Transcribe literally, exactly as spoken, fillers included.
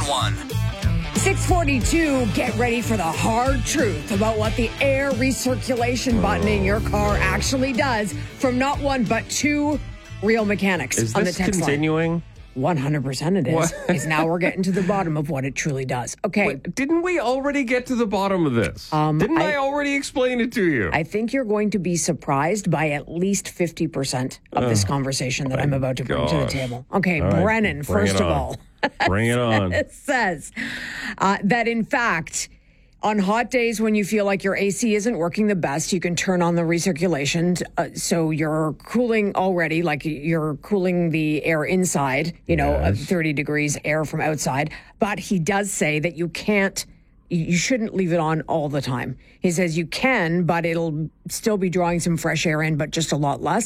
one. six forty-two, get ready for the hard truth about what the air recirculation button in your car actually does from not one but two real mechanics Is on this the text continuing? line. one hundred percent it is. What? Is now we're getting to the bottom of what it truly does. Okay. Wait, didn't we already get to the bottom of this? Um, didn't I, I- already explain it to you? I think you're going to be surprised by at least fifty percent of this conversation that I'm about to bring to the gosh. table. Okay, All right, Brennan, bring first it of on. all, Bring it on. it says uh, that in fact, on hot days when you feel like your A C isn't working the best, you can turn on the recirculation. Uh, so you're cooling already, like you're cooling the air inside, you know, Yes. uh, thirty degrees air from outside. But he does say that you can't, you shouldn't leave it on all the time. He says you can, but it'll still be drawing some fresh air in, but just a lot less.